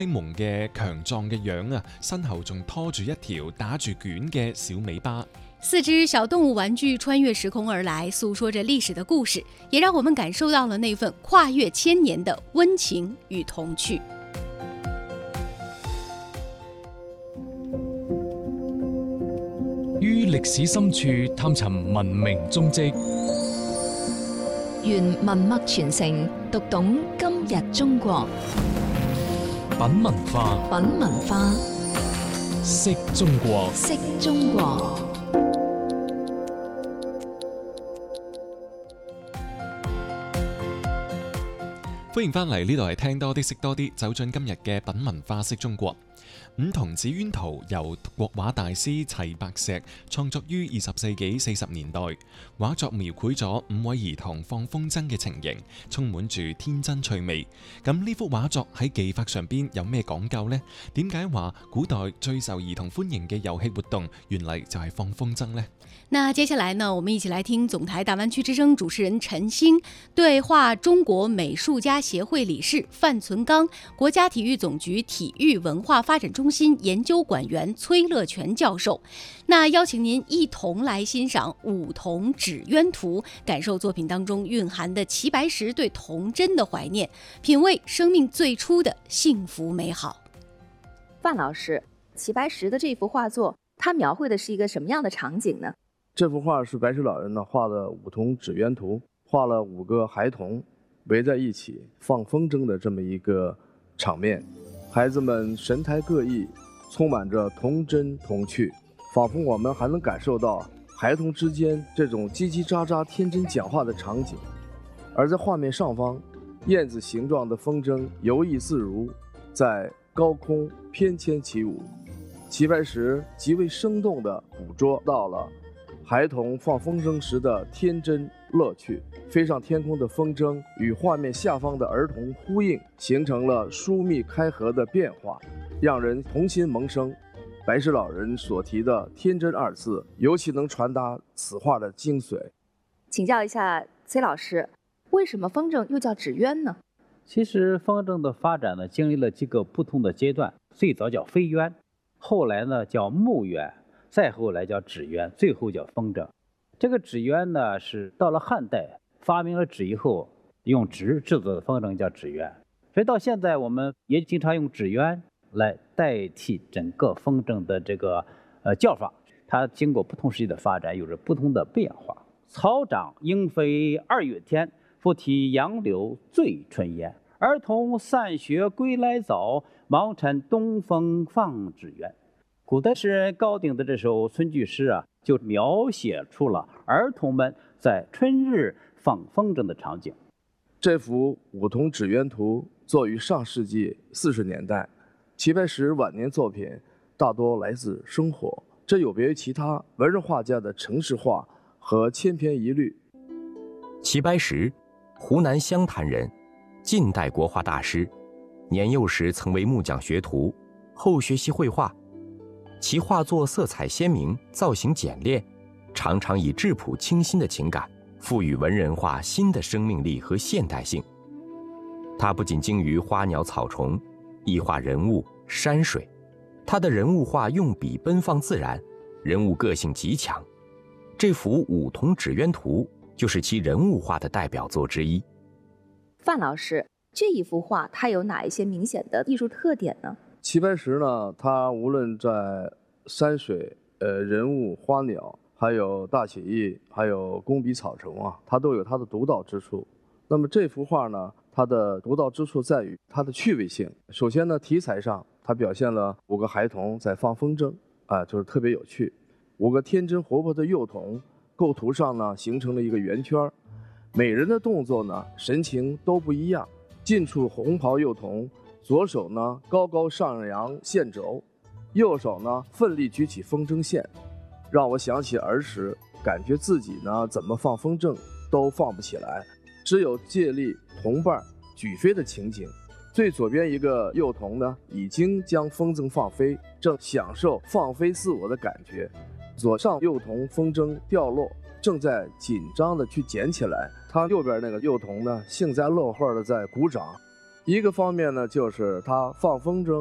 蒙嘅強壯嘅樣啊，身後仲拖住一條打住卷嘅小尾巴。 4只小動物玩具穿越時空而來，訴說着歷史的故事，也讓我們感受到了那份跨越千年的溫情與童趣。 於歷史深處探尋文明蹤跡， 願文脈傳承，讀懂今日中國。 品文化， 品文化， 識中國， 識中國。 歡迎翻嚟，呢度係聽多啲識多啲，走進今日嘅品文化識中國。五童紙鳶圖由國畫大師齊白石創作於20世紀40年代，畫作描繪咗5位兒童放風箏嘅情形，充滿住天真趣味。咁呢幅畫作喺技法上邊有咩講究呢？點解話古代最受兒童歡迎嘅遊戲活動，原嚟就係放風箏呢？ 那接下來呢，我們一起來聽總台大灣區之聲主持人陳星對話中國美術家協會理事范存剛、國家體育總局體育文化發展中心研究館員崔樂全教授。那邀請您一同來欣賞五童紙鳶圖，感受作品當中蘊含的齊白石對童真的懷念，品味生命最初的幸福美好。 范老師，齊白石的這幅畫作，它描繪的是一個什麼樣的場景呢？ 這幅畫是白石老人呢畫的五童紙鳶圖，畫了5個孩童圍在一起放風箏的這麼一個場面，孩子們神態各異，充滿着童真童趣，仿佛我們還能感受到孩童之間這種嘰嘰喳喳天真講話的場景。而在畫面上方，燕子形狀的風箏游弋自如，在高空翩蹊起舞，齊白石極為生動地捕捉到了孩童放風箏時的天真樂趣，飛上天空的風箏與畫面下方的兒童呼應，形成了疏密開合的變化，讓人童心萌生。白石老人所提的天真二字，尤其能傳達此畫的精髓。 請教一下崔老師，為什麼風箏又叫紙鳶呢？ 其實風箏的發展呢，經歷了幾個不同的階段，最早叫飛鳶，後來呢叫木鳶，再後來叫紙鳶，最後叫風箏。這個紙鳶呢，是到了漢代發明了紙以後，用紙製作的風箏叫紙鳶。所以到現在我們也經常用紙鳶來代替整個風箏的這個叫法。它經過不同時期的發展，有着不同的變化。草長鶯飛2月天，復啼楊柳醉春煙。兒童散學歸來早，忙趁東風放紙鳶。古代詩人高鼎的這首春句詩啊，就描寫出了兒童們在春日放風箏的場景。 這幅五童紙鳶圖作於上世紀40年代，齊白石晚年作品大多來自生活，這有別於其他文人畫家的程式化和千篇一律。 齊白石，湖南湘潭人，近代國畫大師，年幼時曾為木匠學徒，後學習繪畫。其畫作色彩鮮明，造型簡練，常常以質樸清新的情感賦予文人畫新的生命力和現代性。他不僅精於花鳥草蟲，亦畫人物、山水。他的人物畫用筆奔放自然，人物個性極強。這幅五童紙鳶圖就是其人物畫的代表作之一。 范老師，這一幅畫它有哪一些明顯的藝術特點呢？ 齊白石呢，他無論在山水、人物、花鳥，還有大寫意，還有工筆草蟲啊，它都有它的獨到之處。那麼這幅畫呢，它的獨到之處在於它的趣味性。首先呢，題材上它表現了5個孩童在放風箏，就是特別有趣。5個天真活潑的幼童，構圖上呢形成了一個圓圈，每人的動作呢神情都不一樣。近處紅袍幼童，左手呢高高上揚線軸，右手呢奮力舉起風箏線，讓我想起兒時，感覺自己呢怎麼放風箏都放不起來，只有借力同伴舉飛的情景。最左邊一個幼童呢已經將風箏放飛，正享受放飛自我的感覺。左上幼童風箏掉落，正在緊張的去撿起來，他右邊那個幼童呢幸災樂禍的在鼓掌。 一个方面呢，就是他放风筝